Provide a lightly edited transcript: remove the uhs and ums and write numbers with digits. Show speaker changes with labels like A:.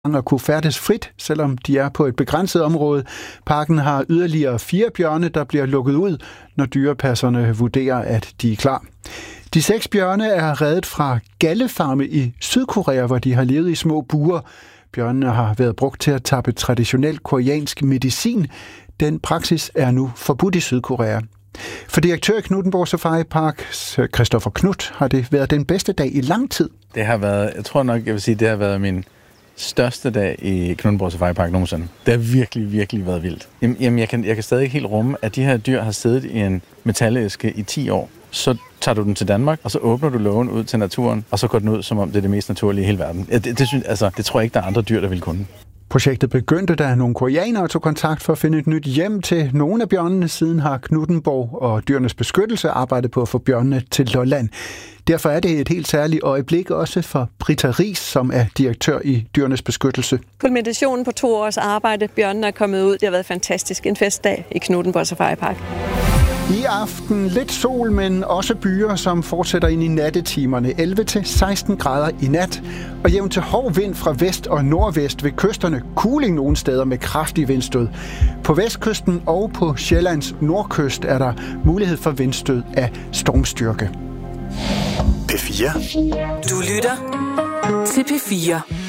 A: at kunne færdes frit, selvom de er på et begrænset område. Parken har yderligere 4 bjørne, der bliver lukket ud, når dyrepasserne vurderer, at de er klar. De 6 bjørne er reddet fra gallefarme i Sydkorea, hvor de har levet i små buer. Bjørnene har været brugt til at tappe traditionel koreansk medicin. Den praksis er nu forbudt i Sydkorea. For direktør i Knuthenborg Safari Park, Christoffer Knuth, har det været den bedste dag i lang tid.
B: Det har været, jeg tror nok, jeg vil sige, det har været min største dag i Knuthenborg Safari Park nogensinde. Det har virkelig, virkelig været vildt. Jamen, jeg kan stadig ikke helt rumme, at de her dyr har siddet i en metalæske i 10 år. Så tager du den til Danmark, og så åbner du lågen ud til naturen, og så går den ud, som om det er det mest naturlige i hele verden. Det tror jeg ikke, der er andre dyr, der vil kunne.
A: Projektet begyndte, da nogle koreanere tog kontakt for at finde et nyt hjem til nogle af bjørnene. Siden har Knuthenborg og Dyrenes Beskyttelse arbejdet på at få bjørnene til Lolland. Derfor er det et helt særligt øjeblik også for Britta Riis, som er direktør i Dyrenes Beskyttelse.
C: Kulminationen på 2 års arbejde. Bjørnene er kommet ud. Det har været fantastisk. En festdag i Knuthenborg Safari Park.
A: I aften lidt sol, men også byer, som fortsætter ind i nattetimerne. 11-16 grader i nat, og jævn til hård vind fra vest og nordvest ved kysterne. Kuling nogle steder med kraftig vindstød. På vestkysten og på Sjællands nordkyst er der mulighed for vindstød af stormstyrke.
D: P4.
E: Du lytter til P4.